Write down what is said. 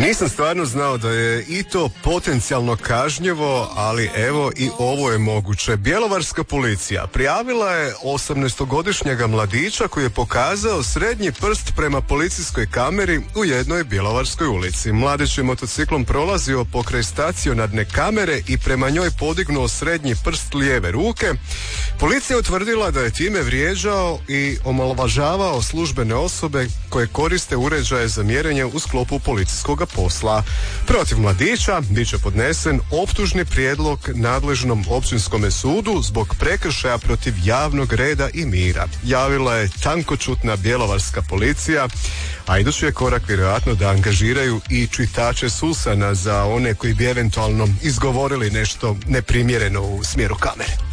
Nisam stvarno znao da je i to potencijalno kažnjivo, ali evo i ovo je moguće. Bjelovarska policija prijavila je 18-godišnjega mladića koji je pokazao srednji prst prema policijskoj kameri u jednoj bjelovarskoj ulici. Mladić je motociklom prolazio pokraj stacionarne kamere i prema njoj podignuo srednji prst lijeve ruke. Policija je utvrdila da je time vrijeđao i omalovažavao službene osobe koje koriste uređaje za mjerenje u sklopu policijskog posla. Protiv mladića bit će podnesen optužni prijedlog nadležnom općinskom sudu zbog prekršaja protiv javnog reda i mira. Javila je tankočutna bjelovarska policija, a idući je korak vjerojatno da angažiraju i čitače susana za one koji bi eventualno izgovorili nešto neprimjereno u smjeru kamere.